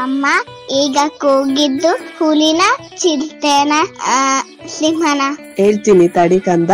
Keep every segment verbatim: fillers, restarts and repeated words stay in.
ಅಮ್ಮ ಈಗ ಕೂಗಿದ್ದು ಹುಲಿನ ಚಿರತೆನ ಆ, ಸಿಂಹನ? ಹೇಳ್ತೀನಿ ತಡಿ ಕಂದ.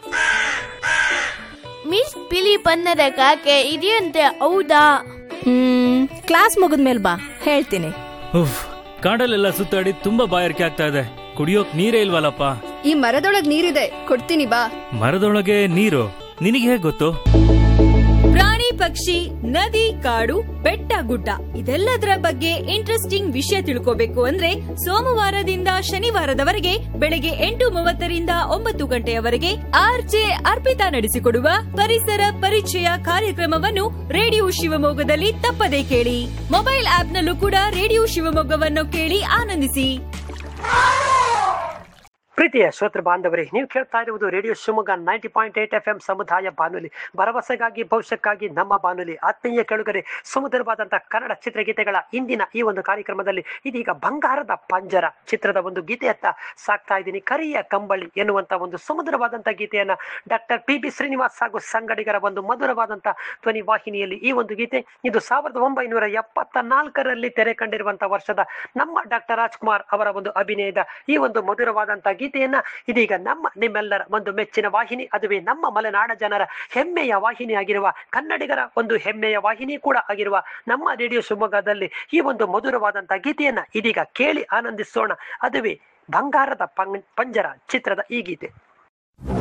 ಮಿಸ್ ಬಿಳಿ ಬಣ್ಣದ ಕಾಗೆ ಇದೆಯಂತೆ, ಹೌದಾ? ಹ್ಮ್ ಕ್ಲಾಸ್ ಮುಗಿದ್ಮೇಲೆ ಬಾ, ಹೇಳ್ತೀನಿ. ಉಫ್, ಕಾಡಲ್ಲೆಲ್ಲ ಸುತ್ತಾಡಿ ತುಂಬಾ ಬಾಯಾರಿಕೆ ಆಗ್ತಾ ಇದೆ, ಕುಡಿಯೋಕ್ ನೀರೇ ಇಲ್ವಲ್ಲಪ್ಪ. ಈ ಮರದೊಳಗ್ ನೀರಿದೆ, ಕೊಡ್ತೀನಿ ಬಾ. ಮರದೊಳಗೆ ನೀರು ನಿನಗೆ ಹೇಗ್ ಗೊತ್ತು? ಪ್ರಾಣಿ ಪಕ್ಷಿ, ನದಿ, ಕಾಡು, ಬೆಟ್ಟ ಗುಡ್ಡ ಇದೆಲ್ಲದರ ಬಗ್ಗೆ ಇಂಟ್ರೆಸ್ಟಿಂಗ್ ವಿಷಯ ತಿಳ್ಕೋಬೇಕು ಅಂದ್ರೆ ಸೋಮವಾರದಿಂದ ಶನಿವಾರದವರೆಗೆ ಬೆಳಗ್ಗೆ ಎಂಟು ಮೂವತ್ತರಿಂದ ಒಂಬತ್ತು ಗಂಟೆಯವರೆಗೆ ಆರ್ಜೆ ಅರ್ಪಿತಾ ನಡೆಸಿಕೊಡುವ ಪರಿಸರ ಪರಿಚಯ ಕಾರ್ಯಕ್ರಮವನ್ನು ರೇಡಿಯೋ ಶಿವಮೊಗ್ಗದಲ್ಲಿ ತಪ್ಪದೇ ಕೇಳಿ. ಮೊಬೈಲ್ ಆಪ್ ನಲ್ಲೂ ಕೂಡ ರೇಡಿಯೋ ಶಿವಮೊಗ್ಗವನ್ನು ಕೇಳಿ ಆನಂದಿಸಿ. ಪ್ರೀತಿಯ ಶ್ರೋತೃ ಬಾಂಧವರೇ, ನೀವು ಕೇಳ್ತಾ ಇರುವುದು radio Shivamogga ninety point eight F M ಸಮುದಾಯ ಬಾನುಲಿ, ಭರವಸೆಗಾಗಿ ಭವಿಷ್ಯಕ್ಕಾಗಿ ನಮ್ಮ ಬಾನುಲಿ. ಆತ್ಮೀಯ ಕೆಳಗರೆ, ಸುಮಧುರವಾದಂತಹ ಕನ್ನಡ ಚಿತ್ರಗೀತೆಗಳ ಇಂದಿನ ಈ ಒಂದು ಕಾರ್ಯಕ್ರಮದಲ್ಲಿ ಇದೀಗ ಬಂಗಾರದ ಪಂಜರ ಚಿತ್ರದ ಒಂದು ಗೀತೆಯತ್ತ ಸಾಕ್ತಾ ಇದ್ದೀನಿ. ಕರಿಯ ಕಂಬಳಿ ಎನ್ನುವಂತ ಒಂದು ಸುಮಧುರವಾದಂತಹ ಗೀತೆಯನ್ನ ಡಾಕ್ಟರ್ ಪಿ ಬಿ ಶ್ರೀನಿವಾಸ್ ಹಾಗೂ ಸಂಗಡಿಗರ ಒಂದು ಮಧುರವಾದಂತಹ ಧ್ವನಿ ವಾಹಿನಿಯಲ್ಲಿ ಈ ಒಂದು ಗೀತೆ ಇದು ಸಾವಿರದ ಒಂಬೈನೂರ ಎಪ್ಪತ್ತ ನಾಲ್ಕರಲ್ಲಿ ತೆರೆ ಕಂಡಿರುವಂತಹ ವರ್ಷದ ನಮ್ಮ ಡಾಕ್ಟರ್ ರಾಜ್ಕುಮಾರ್ ಅವರ ಒಂದು ಅಭಿನಯದ ಈ ಒಂದು ಮಧುರವಾದಂತಹ ಗೀತೆಯನ್ನ ಇದೀಗ ನಮ್ಮ ನಿಮ್ಮೆಲ್ಲರ ಒಂದು ಮೆಚ್ಚಿನ ವಾಹಿನಿ, ಅದುವೇ ನಮ್ಮ ಮಲೆನಾಡ ಜನರ ಹೆಮ್ಮೆಯ ವಾಹಿನಿ ಆಗಿರುವ, ಕನ್ನಡಿಗರ ಒಂದು ಹೆಮ್ಮೆಯ ವಾಹಿನಿ ಕೂಡ ಆಗಿರುವ ನಮ್ಮ ರೇಡಿಯೋ ಶಿವಮೊಗ್ಗದಲ್ಲಿ ಈ ಒಂದು ಮಧುರವಾದಂತಹ ಗೀತೆಯನ್ನ ಇದೀಗ ಕೇಳಿ ಆನಂದಿಸೋಣ. ಅದುವೇ ಬಂಗಾರದ ಪಂಜರ ಚಿತ್ರದ ಈ ಗೀತೆ.